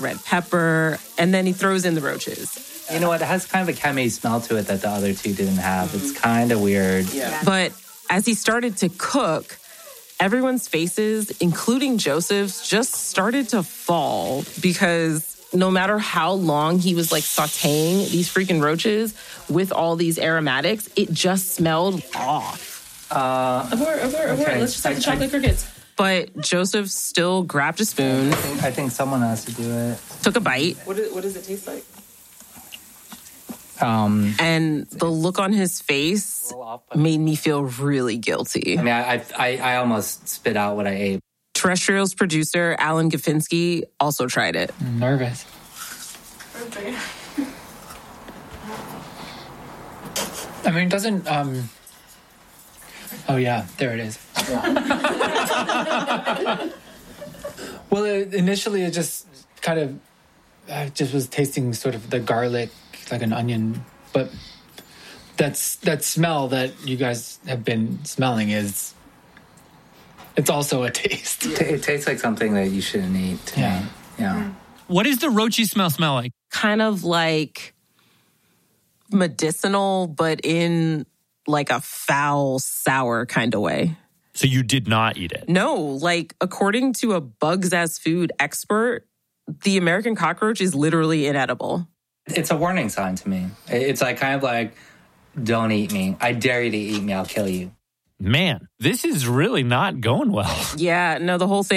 red pepper, and then he throws in the roaches. You know what? It has kind of a chemi smell to it that the other two didn't have. It's kind of weird. Yeah. But as he started to cook, everyone's faces, including Joseph's, just started to fall because no matter how long he was like sauteing these freaking roaches with all these aromatics, it just smelled off. Abort. Okay. Let's just have the chocolate crickets. But Joseph still grabbed a spoon. I think someone has to do it. Took a bite. What does it taste like? And the look on his face made me feel really guilty. I mean, I almost spit out what I ate. Terrestrial's producer, Alan Gafinsky, also tried it. I'm nervous. Okay. I mean, it doesn't... Oh, yeah, there it is. Well, initially it just kind of... I just was tasting sort of the garlic, like an onion. But that smell that you guys have been smelling is... It's also a taste. It tastes like something that you shouldn't eat. Yeah. Yeah. What does the roachy smell like? Kind of like medicinal, but in like a foul, sour kind of way. So you did not eat it? No, like according to a Bugs as Food expert, the American cockroach is literally inedible. It's a warning sign to me. It's like kind of like, don't eat me. I dare you to eat me. I'll kill you. Man, this is really not going well. Yeah, no, the whole thing.